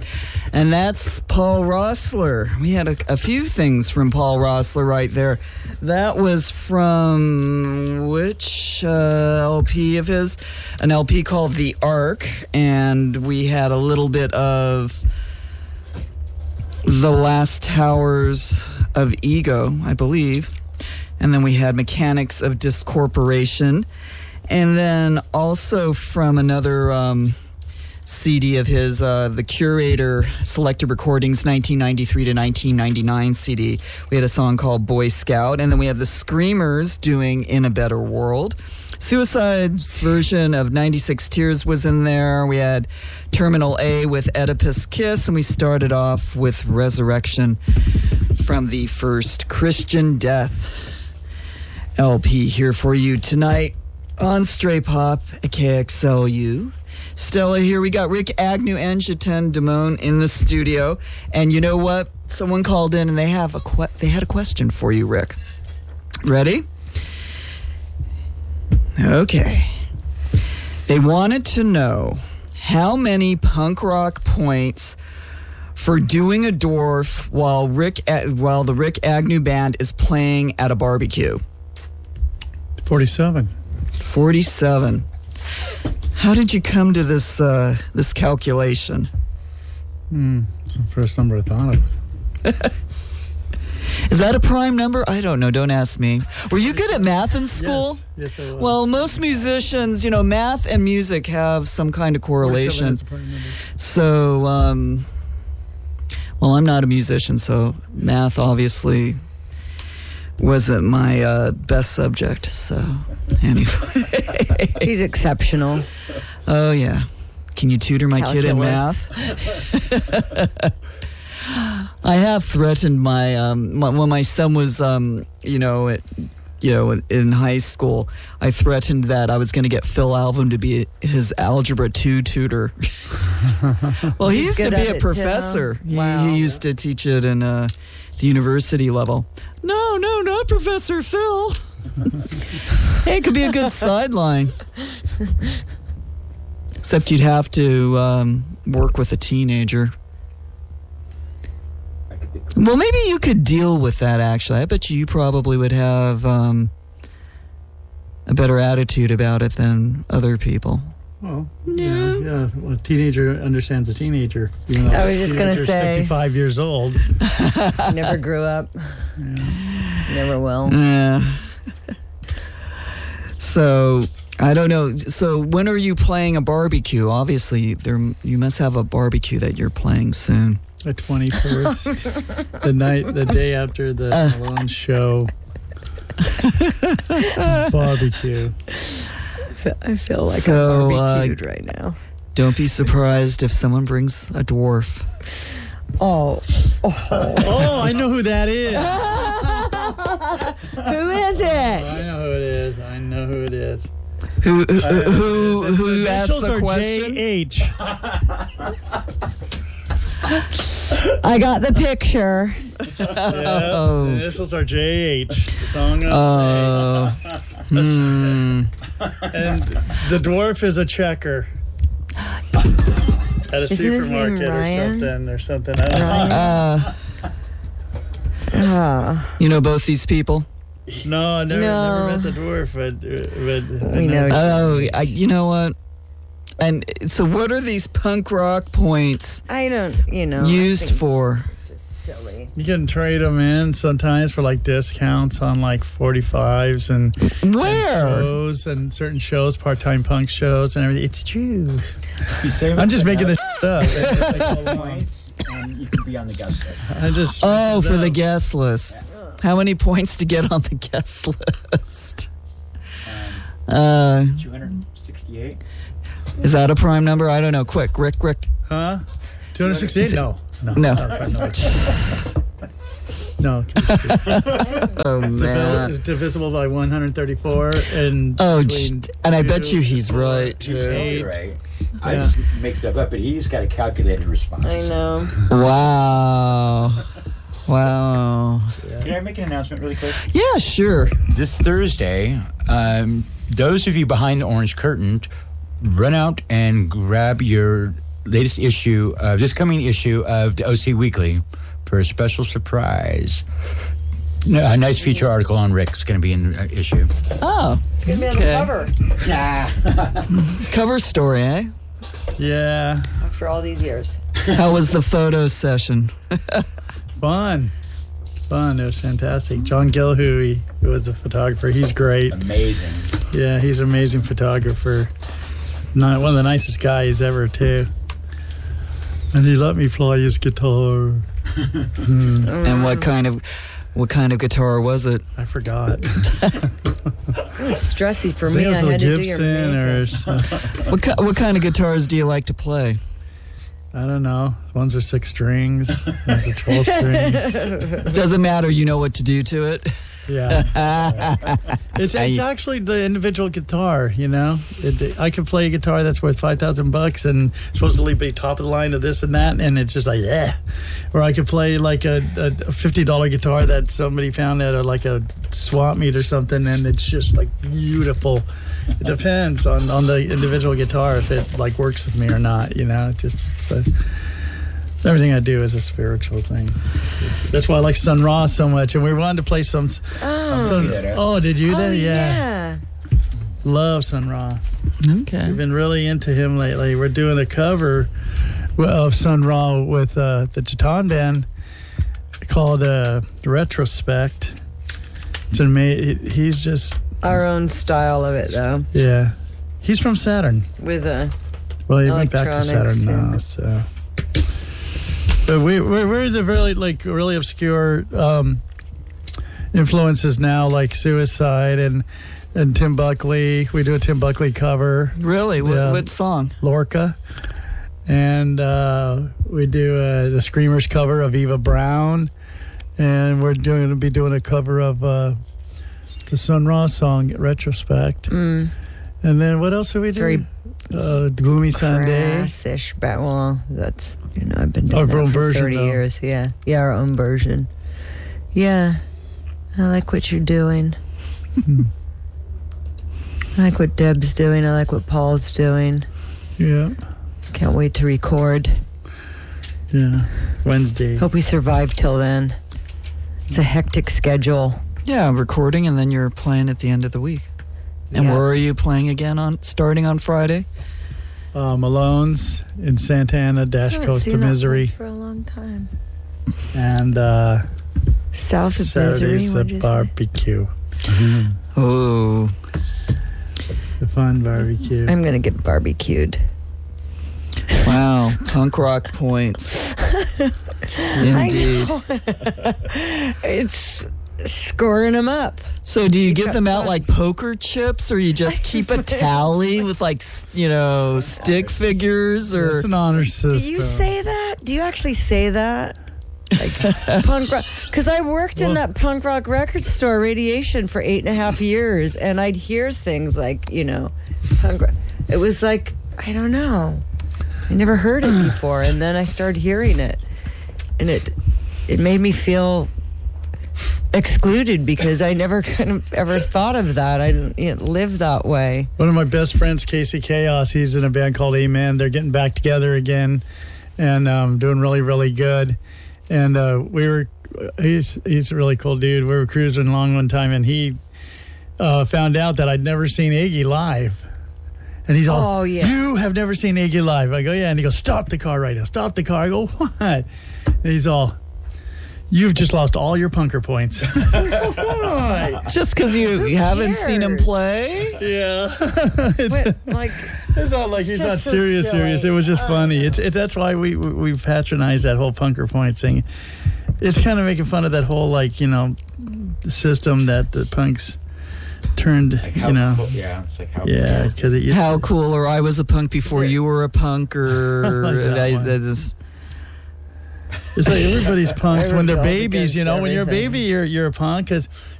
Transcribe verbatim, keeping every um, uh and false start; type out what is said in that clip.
And that's Paul Roessler. We had a, a few things from Paul Roessler right there. That was from which uh, L P of his? An L P called The Ark. And we had a little bit of The Last Towers of Ego, I believe. And then we had Mechanics of Discorporation. And then also from another um, C D of his, uh, the Curator Selected Recordings nineteen ninety-three to nineteen ninety-nine C D. We had a song called Boy Scout. And then we had the Screamers doing In a Better World. Suicide's version of ninety-six Tears was in there. We had Terminal A with Oedipus Kiss. And we started off with Resurrection from the first Christian Death L P here for you tonight on Stray Pop at K X L U. Stella here. We got Rick Agnew and Jatan Damone in the studio. And you know what? Someone called in and they have a que- they had a question for you, Rick. Ready? Okay. They wanted to know how many punk rock points for doing a dwarf while Rick while the Rick Agnew band is playing at a barbecue. forty-seven. forty-seven. How did you come to this uh, this calculation? Hmm, it's the first number I thought of. Is that a prime number? I don't know. Don't ask me. Were you good at math in school? Yes, yes I was. Well, most musicians, you know, math and music have some kind of correlation. Is a prime number. So, um, well, I'm not a musician, so math obviously wasn't my uh, best subject. So, anyway. He's exceptional. Oh, yeah. Can you tutor my Calculus. kid in math? I have threatened my, um, my when my son was, um, you know, at, you know, in high school, I threatened that I was going to get Phil Alvin to be his Algebra two tutor. Well, he He's used to good be at a it, professor. too. He, Wow. he used to teach it in uh, the university level. No, no, not Professor Phil. Hey, it could be a good sideline. Except you'd have to um, work with a teenager. Well, maybe you could deal with that, actually. I bet you, you probably would have um, a better attitude about it than other people. Well, Yeah. yeah, yeah. Well, a teenager understands a teenager. Even though I was a just gonna teenager's say. fifty-five years old. Never grew up. Never will. Yeah. So, I don't know. So, when are you playing a barbecue? Obviously, there you must have a barbecue that you're playing soon. The twenty-first. the night, the day after the Uh. Malone show. Barbecue. I feel like So, I'm uh, barbecued right now. Don't be surprised if someone brings a dwarf. Oh. Oh, I know who that is. Who is I it? know who it is. I know who it is. Who who I know who, it is. Its who asked initials the are question? J H. I got the picture. Yeah, Oh. the initials are J H. That's all I'm gonna Uh, hmm. say. And the dwarf is a checker. At a Isn't his name supermarket or Ryan? something or something. I don't know. Uh, Oh. you know both these people? No, I never, No. never met the dwarf, but, but We know. Oh, I, you know what? And so, what are these punk rock points I don't, you know. I used think for? It's just silly. you can trade them in sometimes for like discounts on like forty-fives and, and Where? shows and certain shows, part-time punk shows and everything. It's true. You save I'm it just for making that this up. couple points, and you can be on the guest list. I just Oh, for the up. guest list. How many points to get on the guest list? Um, Uh, two hundred sixty-eight. is that a prime number? I don't know. Quick, Rick, Rick. Huh? two hundred sixty-eight? No. No. No. it's not quite, no. No. Oh, Divil- man. It's divisible by one hundred thirty-four and Oh, between j- and I bet two, you he's four, right. You're eight. totally right. I Yeah. just make stuff up, but he's got a calculated response. I know. Wow. Wow. Can I make an announcement really quick? Yeah, sure. This Thursday, um, those of you behind the orange curtain, run out and grab your latest issue, uh, this coming issue of the O C Weekly for a special surprise. No, a nice feature article on Rick is going to be in the issue. Oh, It's going to be on Okay. the cover Nah. it's cover story, eh? Yeah, after all these years. How was the photo session? fun. Fun. It was fantastic. John Gilhu, he, he was a photographer. He's great. Amazing. Yeah, he's an amazing photographer. Not one of the nicest guys ever, too. And he let me fly his guitar. Hmm, And what kind of what kind of guitar was it? I forgot. It was stressy for I me. think I it was had a to do your Gibson or makeup. something. What ki- what kind of guitars do you like to play? I don't know. Ones are six strings. Ones are twelve strings. Doesn't matter. You know what to do to it. Yeah. It's, it's actually the individual guitar, you know. It, I can play a guitar that's worth five thousand bucks and supposedly be top of the line of this and that, and it's just like, yeah. Or I could play like a, a fifty dollar guitar that somebody found at a, like a swap meet or something, and it's just like beautiful. It depends on, on the individual guitar if it like works with me or not, you know. It just so everything I do is a spiritual thing. That's why I like Sun Ra so much, and we wanted to play some. Oh, some that out. oh, did you? oh then? yeah. Love Sun Ra. Okay. We've been really into him lately. We're doing a cover of Sun Ra with uh, the Chatan Band called uh, Retrospect. It's amazing. He's just, Our own style of it, though, yeah. He's from Saturn. with a Well, he went back to Electronics, Saturn now, too. so. But we, we're, we're the really, like, really obscure um, influences now, like Suicide and, and Tim Buckley. We do a Tim Buckley cover. Really? What, Yeah. what song? Lorca, and uh, we do uh, the Screamers cover of Eva Brown, and we're doing to be doing a cover of uh, the Sun Ra song Retrospect, mm, and then what else are we doing? Uh, Gloomy Sunday. crass-ish, but well, that's, you know, I've been doing Our that own for version, thirty though. years. Yeah, yeah, our own version. Yeah, I like what you're doing. I like what Deb's doing. I like what Paul's doing. Yeah, Can't wait to record. yeah. Wednesday. Hope we survive till then. It's a hectic schedule. Yeah, recording, and then you're playing at the end of the week. And Yeah. where are you playing again on starting on Friday? Uh, Malone's in Santa Ana, Dash I haven't Coast seen of that Misery, place for a long time. and uh, South of Saturday's Misery. the what'd you say? barbecue, Oh, the fun barbecue. I'm gonna get barbecued. wow. Punk rock points. Indeed. It's scoring them up. So do you, You give got them out like tons. poker chips, or you just keep a tally with like, s- you know, stick figures, or It's an honor system. Do you say that? Do you actually say that? Like punk rock? Because I worked in Well- that punk rock record store, Radiation, for eight and a half years, and I'd hear things like, you know, punk rock. It was like, I don't know. I never heard it before, and then I started hearing it, and it it made me feel excluded because I never kind of ever thought of that. I didn't, you know, live that way. One of my best friends, Casey Chaos, he's in a band called Amen. They're getting back together again and um, doing really, really good. And uh, we were, he's he's a really cool dude. We were cruising along one time, and he uh, found out that I'd never seen Iggy live. And he's all, Oh, yeah. you have never seen Iggy live? I go, yeah. And he goes, stop the car right now. Stop the car. I go, what? And he's all, you've just lost all your punker points. Why? just because you, you haven't seen him cares? play? Yeah. it's, Wait, like, it's not like he's just not so serious, silly. serious. It was just funny. It's it, that's why we we we patronize that whole punker points thing. It's kind of making fun of that whole, like, you know, system that the punks turned, Like how you know. cool- yeah, it's like how Yeah, because it used How cool, or I was a punk before you were a punk, or like that that, one. that is, It's like everybody's punks I when they're rebelled babies, you against know. When you're a everything. baby, you're you're a punk because